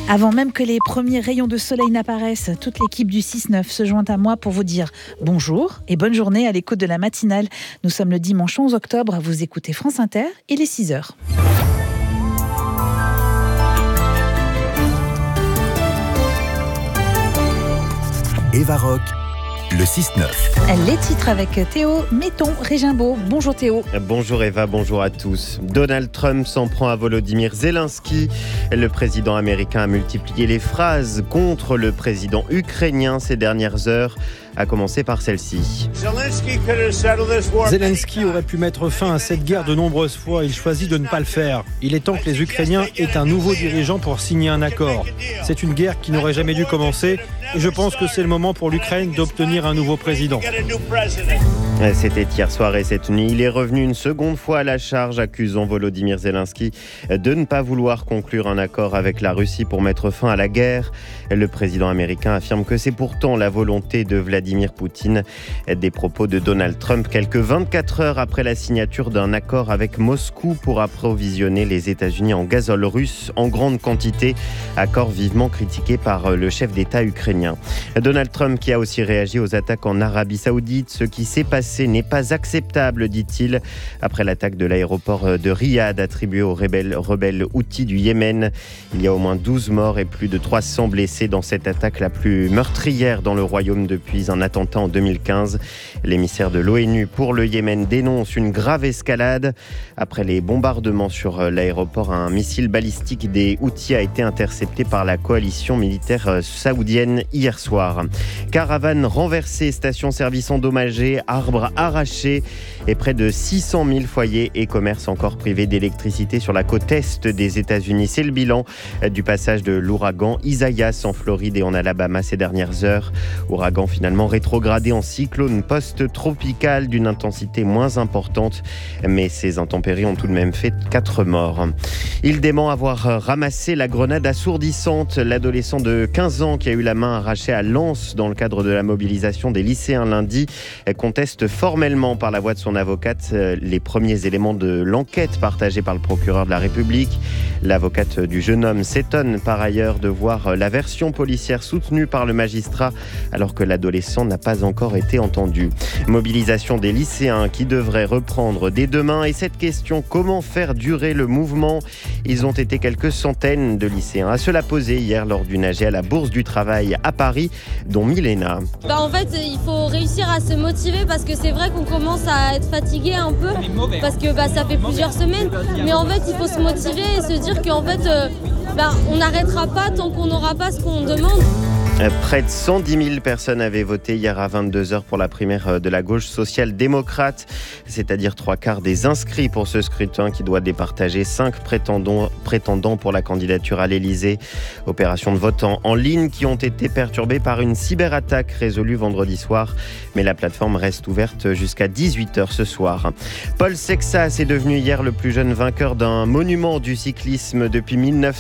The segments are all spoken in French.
Avant même que les premiers rayons de soleil n'apparaissent, toute l'équipe du 6-9 se joint à moi pour vous dire bonjour et bonne journée à l'écoute de la matinale. Nous sommes le dimanche 11 octobre, vous écoutez France Inter, il est 6h. Eva Rock, le 6-9. Les titres avec Théo Metton-Régimbaud. Bonjour Théo. Bonjour Eva, bonjour à tous. Donald Trump s'en prend à Volodymyr Zelensky. Le président américain a multiplié les phrases contre le président ukrainien ces dernières heures, à commencer par celle-ci. Zelensky aurait pu mettre fin à cette guerre de nombreuses fois. Il choisit de ne pas le faire. Il est temps que les Ukrainiens aient un nouveau dirigeant pour signer un accord. C'est une guerre qui n'aurait jamais dû commencer et je pense que c'est le moment pour l'Ukraine d'obtenir un nouveau président. C'était hier soir et cette nuit. Il est revenu une seconde fois à la charge, accusant Volodymyr Zelensky de ne pas vouloir conclure un accord avec la Russie pour mettre fin à la guerre. Le président américain affirme que c'est pourtant la volonté de Vladimir Poutine. Des propos de Donald Trump quelques 24 heures après la signature d'un accord avec Moscou pour approvisionner les États-Unis en gazole russe en grande quantité. Accord vivement critiqué par le chef d'État ukrainien. Donald Trump qui a aussi réagi aux attaques en Arabie Saoudite. Ce qui s'est passé n'est pas acceptable, dit-il, après l'attaque de l'aéroport de Riyad attribué aux rebelles Houthis du Yémen. Il y a au moins 12 morts et plus de 300 blessés dans cette attaque la plus meurtrière dans le royaume depuis un attentat en 2015. L'émissaire de l'ONU pour le Yémen dénonce une grave escalade. Après les bombardements sur l'aéroport, un missile balistique des Houthis a été intercepté par la coalition militaire saoudienne hier soir. Caravane renversée, station-service endommagée, arbres arrachés et près de 600 000 foyers et commerces encore privés d'électricité sur la côte est des États-Unis. C'est le bilan du passage de l'ouragan Isaias en Floride et en Alabama ces dernières heures. Ouragan finalement rétrogradé en cyclone post-tropical d'une intensité moins importante, mais ces intempéries ont tout de même fait 4 morts. Il dément avoir ramassé la grenade assourdissante. L'adolescent de 15 ans qui a eu la main arrachée à Lens dans le cadre de la mobilisation des lycéens lundi conteste formellement par la voix de son avocate les premiers éléments de l'enquête partagée par le procureur de la République. L'avocate du jeune homme s'étonne par ailleurs de voir la version policière soutenue par le magistrat alors que l'adolescent n'a pas encore été entendu. Mobilisation des lycéens qui devraient reprendre dès demain et cette question, comment faire durer le mouvement ? Ils ont été quelques centaines de lycéens à se la poser hier lors d'une AG à la Bourse du Travail à Paris, dont Milena. En fait, il faut réussir à se motiver parce que c'est vrai qu'on commence à être fatigué un peu parce que ça fait plusieurs semaines. Mais en fait, il faut se motiver et se dire qu'en fait, on n'arrêtera pas tant qu'on n'aura pas ce qu'on demande. Près de 110 000 personnes avaient voté hier à 22h pour la primaire de la gauche social-démocrate, c'est-à-dire 3/4 des inscrits pour ce scrutin qui doit départager 5 prétendants pour la candidature à l'Élysée. Opération de vote en ligne qui ont été perturbées par une cyberattaque résolue vendredi soir, mais la plateforme reste ouverte jusqu'à 18h ce soir. Paul Sexas est devenu hier le plus jeune vainqueur d'un monument du cyclisme depuis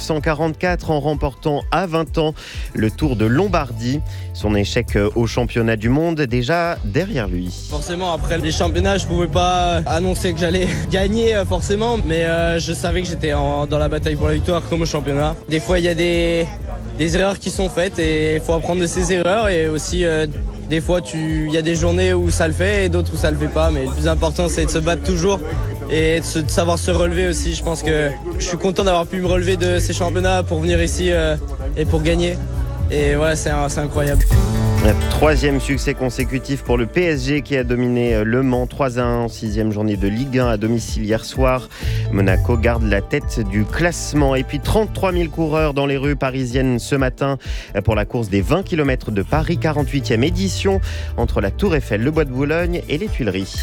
1944 en remportant à 20 ans le Tour de Lombardie. Son échec au championnat du monde déjà derrière lui. Forcément, après les championnats, je pouvais pas annoncer que j'allais gagner forcément, mais je savais que j'étais dans la bataille pour la victoire comme au championnat. Des fois, il y a des erreurs qui sont faites et il faut apprendre de ces erreurs et aussi des fois, il y a des journées où ça le fait et d'autres où ça le fait pas, mais le plus important, c'est de se battre toujours et de savoir se relever aussi. Je pense que je suis content d'avoir pu me relever de ces championnats pour venir ici et pour gagner. Et voilà, c'est incroyable. Troisième succès consécutif pour le PSG qui a dominé Le Mans 3-1 en 6e journée de Ligue 1 à domicile hier soir. Monaco garde la tête du classement. Et puis 33 000 coureurs dans les rues parisiennes ce matin pour la course des 20 km de Paris, 48e édition entre la Tour Eiffel, le Bois de Boulogne et les Tuileries.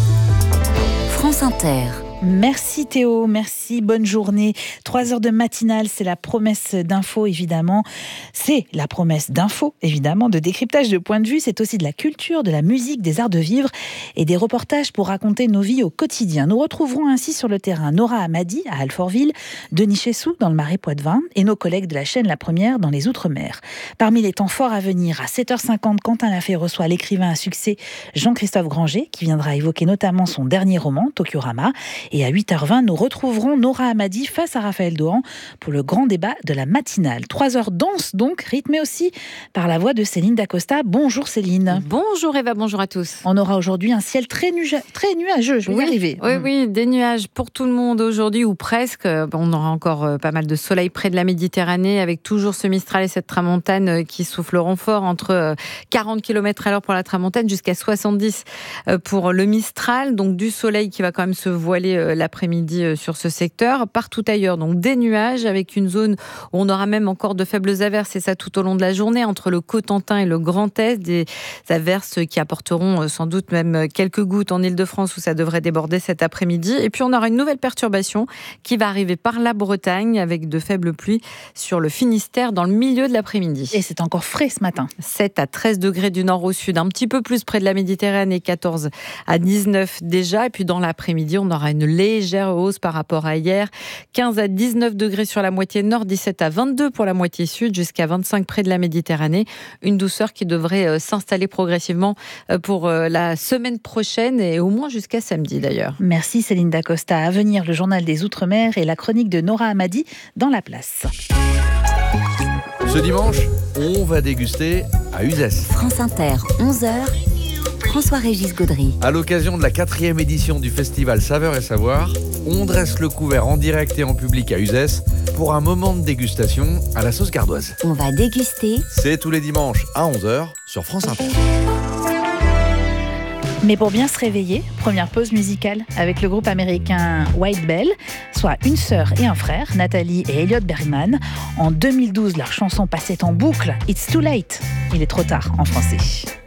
France Inter. Merci Théo, merci, bonne journée. 3 heures de matinale, c'est la promesse d'info évidemment. C'est la promesse d'info évidemment, de décryptage de points de vue. C'est aussi de la culture, de la musique, des arts de vivre et des reportages pour raconter nos vies au quotidien. Nous retrouverons ainsi sur le terrain Nora Hamadi à Alfortville, Denis Chessou dans le Marais Poitevin et nos collègues de la chaîne La Première dans les Outre-mer. Parmi les temps forts à venir, à 7h50, Quentin Lafay reçoit l'écrivain à succès Jean-Christophe Granger qui viendra évoquer notamment son dernier roman, Tokiorama. Et à 8h20, nous retrouverons Nora Hamadi face à Raphaël Dohan pour le grand débat de la matinale. 3 heures denses donc, rythmées aussi par la voix de Céline Dacosta. Bonjour Céline. Bonjour Eva, bonjour à tous. On aura aujourd'hui un ciel très nuageux, je vais y arriver. Oui, des nuages pour tout le monde aujourd'hui, ou presque. On aura encore pas mal de soleil près de la Méditerranée, avec toujours ce Mistral et cette tramontane qui souffleront fort, entre 40 km/h pour la tramontane jusqu'à 70 pour le Mistral. Donc du soleil qui va quand même se voiler l'après-midi sur ce secteur. Partout ailleurs, donc des nuages, avec une zone où on aura même encore de faibles averses, et ça tout au long de la journée, entre le Cotentin et le Grand Est. Des averses qui apporteront sans doute même quelques gouttes en Île-de-France, où ça devrait déborder cet après-midi. Et puis on aura une nouvelle perturbation qui va arriver par la Bretagne, avec de faibles pluies sur le Finistère dans le milieu de l'après-midi. Et c'est encore frais ce matin. 7 à 13 degrés du nord au sud, un petit peu plus près de la Méditerranée, 14 à 19 déjà. Et puis dans l'après-midi, on aura une légère hausse par rapport à hier. 15 à 19 degrés sur la moitié nord, 17 à 22 pour la moitié sud, jusqu'à 25 près de la Méditerranée. Une douceur qui devrait s'installer progressivement pour la semaine prochaine, et au moins jusqu'à samedi d'ailleurs. Merci Céline Dacosta. À venir, le journal des Outre-mer et la chronique de Nora Hamadi dans La Place. Ce dimanche, on va déguster à Uzès. France Inter, 11h. François-Régis Gaudry. À l'occasion de la 4e édition du festival Saveurs et Savoir, on dresse le couvert en direct et en public à Uzès pour un moment de dégustation à la sauce gardoise. On va déguster. C'est tous les dimanches à 11h sur France Inter. Mais pour bien se réveiller, première pause musicale avec le groupe américain White Bell, soit une sœur et un frère, Nathalie et Elliot Bergman. En 2012, leur chanson passait en boucle, It's Too Late. Il est trop tard en français.